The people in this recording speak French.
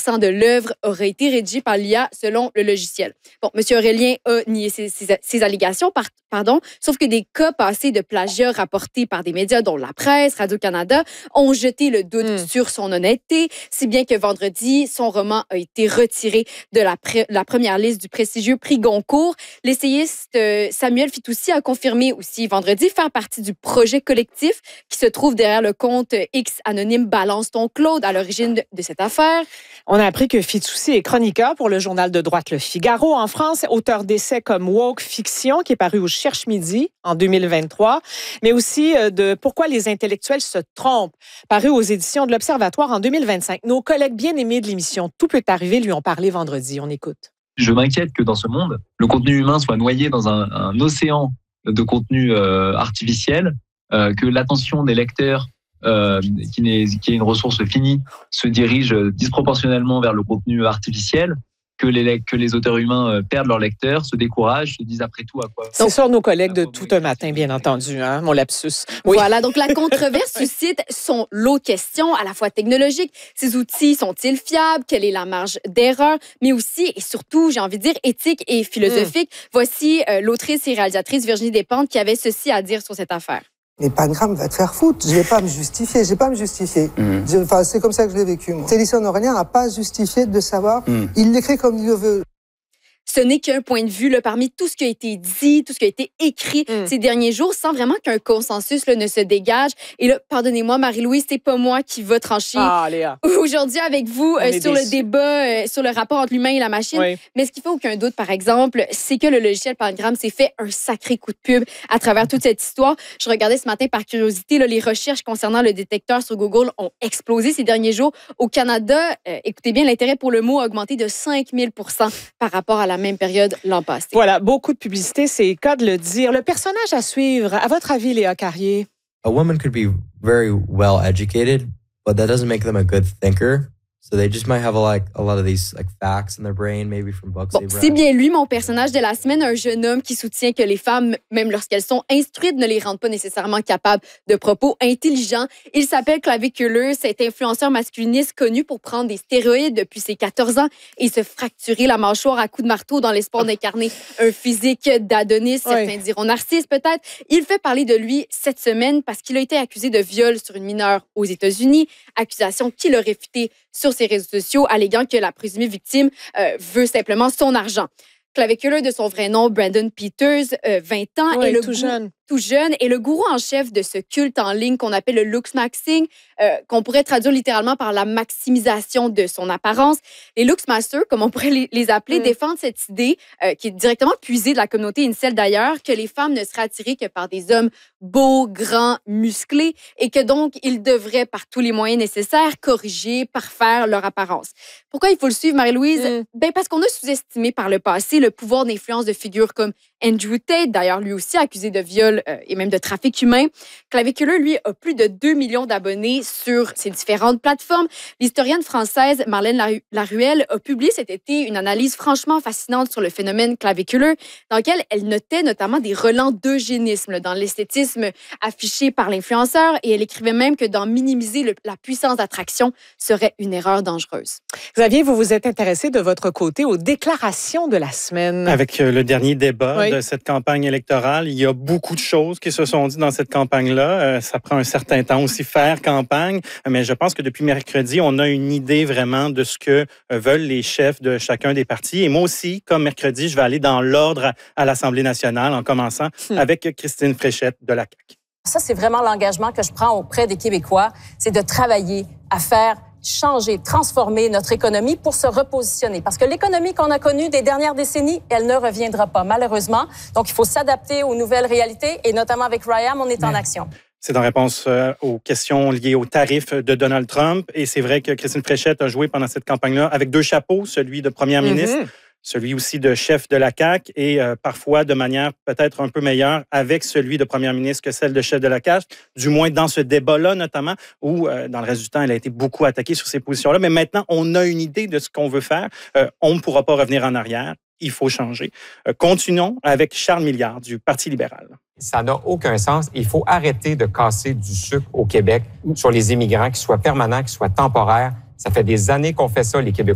de l'œuvre aurait été rédigé par l'IA selon le logiciel. Bon, M. Aurélien a nié ces allégations, sauf que des cas passés de plagiat rapportés par des médias dont la presse, Radio-Canada, ont jeté le doute sur son honnêteté, si bien que vendredi, son roman a été retiré de la première liste du prestigieux prix Goncourt. L'essayiste Samuel Fitoussi a confirmé aussi vendredi faire partie du projet collectif qui se trouve derrière le compte X anonyme Balance ton Claude à l'origine de cette affaire. On a appris que Fitoussi est chroniqueur pour le journal de droite Le Figaro en France, auteur d'essais comme Woke Fiction, qui est paru au Cherche Midi en 2023, mais aussi de Pourquoi les intellectuels se trompent, paru aux éditions de l'Observatoire en 2025. Nos collègues bien-aimés de l'émission Tout peut arriver lui ont parlé vendredi. On écoute. Je m'inquiète que dans ce monde, le contenu humain soit noyé dans un océan de contenu artificiel, que l'attention des lecteurs, qui est une ressource finie, se dirige disproportionnellement vers le contenu artificiel, que les auteurs humains perdent leurs lecteurs, se découragent, se disent après tout à quoi. C'est sur nos collègues de Tout un matin, bien entendu, hein, mon lapsus. Oui. Voilà, donc la controverse suscite son lot de questions à la fois technologiques. Ces outils sont-ils fiables? Quelle est la marge d'erreur? Mais aussi et surtout, j'ai envie de dire, éthique et philosophique. Voici l'autrice et réalisatrice Virginie Despentes qui avait ceci à dire sur cette affaire. Mais Pangram va te faire foutre. Je vais pas me justifier. Enfin, c'est comme ça que je l'ai vécu, moi. Télésphone Aurélien n'a pas justifié de savoir. Il l'écrit comme il le veut. Ce n'est qu'un point de vue parmi tout ce qui a été dit, tout ce qui a été écrit ces derniers jours, sans vraiment qu'un consensus ne se dégage. Et là, pardonnez-moi, Marie-Louise, c'est pas moi qui va trancher aujourd'hui avec vous sur le débat, sur le rapport entre l'humain et la machine. Oui. Mais ce qui fait aucun doute, par exemple, c'est que le logiciel Pangram s'est fait un sacré coup de pub à travers toute cette histoire. Je regardais ce matin par curiosité, les recherches concernant le détecteur sur Google ont explosé ces derniers jours. Au Canada, écoutez bien, l'intérêt pour le mot a augmenté de 5000 % par rapport à la même période l'an passé. Voilà, beaucoup de publicité, c'est le cas de le dire. Le personnage à suivre, à votre avis, Léa Carrier? A woman could be very well educated, but that doesn't make them a good thinker. So they just might have a lot of these facts in their brain, maybe from books they've read. C'est bien lui, mon personnage de la semaine, un jeune homme qui soutient que les femmes, même lorsqu'elles sont instruites, ne les rendent pas nécessairement capables de propos intelligents. Il s'appelle Claviculaeux, cet influenceur masculiniste connu pour prendre des stéroïdes depuis ses 14 ans et se fracturer la mâchoire à coups de marteau dans l'espoir d'incarner un physique d'Adonis, certains diront narcisse peut-être. Il fait parler de lui cette semaine parce qu'il a été accusé de viol sur une mineure aux États-Unis, accusation qu'il a réfutée sur ses réseaux sociaux, alléguant que la présumée victime veut simplement son argent. Claviculaeux de son vrai nom, Brandon Peters, 20 ans, et tout jeune, et le gourou en chef de ce culte en ligne qu'on appelle le looksmaxing, qu'on pourrait traduire littéralement par la maximisation de son apparence. Les looksmasters, comme on pourrait les appeler, défendent cette idée qui est directement puisée de la communauté incel d'ailleurs, que les femmes ne seraient attirées que par des hommes beaux, grands, musclés, et que donc ils devraient, par tous les moyens nécessaires, corriger, parfaire leur apparence. Pourquoi il faut le suivre, Marie-Louise? Ben parce qu'on a sous-estimé par le passé le pouvoir d'influence de figures comme Andrew Tate, d'ailleurs lui aussi accusé de viol et même de trafic humain. Claviculaeux, lui, a plus de 2 millions d'abonnés sur ses différentes plateformes. L'historienne française Marlène Laruelle a publié cet été une analyse franchement fascinante sur le phénomène claviculaeux, dans laquelle elle notait notamment des relents d'eugénisme dans l'esthétisme affiché par l'influenceur, et elle écrivait même que d'en minimiser la puissance d'attraction serait une erreur dangereuse. Xavier, vous vous êtes intéressé de votre côté aux déclarations de la semaine. Avec le dernier débat de cette campagne électorale, il y a beaucoup de choses qui se sont dites dans cette campagne-là. Ça prend un certain temps aussi faire campagne, mais je pense que depuis mercredi, on a une idée vraiment de ce que veulent les chefs de chacun des partis. Et moi aussi, comme mercredi, je vais aller dans l'ordre à l'Assemblée nationale, en commençant avec Christine Fréchette de la CAQ. Ça, c'est vraiment l'engagement que je prends auprès des Québécois, c'est de travailler à faire changer, transformer notre économie pour se repositionner. Parce que l'économie qu'on a connue des dernières décennies, elle ne reviendra pas, malheureusement. Donc, il faut s'adapter aux nouvelles réalités et notamment avec Ryam, on est en action. C'est en réponse aux questions liées aux tarifs de Donald Trump. Et c'est vrai que Christine Fréchette a joué pendant cette campagne-là avec deux chapeaux, celui de première ministre, celui aussi de chef de la CAQ et parfois de manière peut-être un peu meilleure avec celui de première ministre que celle de chef de la CAQ, du moins dans ce débat-là notamment, où dans le reste du temps, elle a été beaucoup attaquée sur ces positions-là. Mais maintenant, on a une idée de ce qu'on veut faire. On ne pourra pas revenir en arrière. Il faut changer. Continuons avec Charles Milliard du Parti libéral. Ça n'a aucun sens. Il faut arrêter de casser du sucre au Québec sur les immigrants, qu'ils soient permanents, qu'ils soient temporaires. Ça fait des années qu'on fait ça, les Québécois.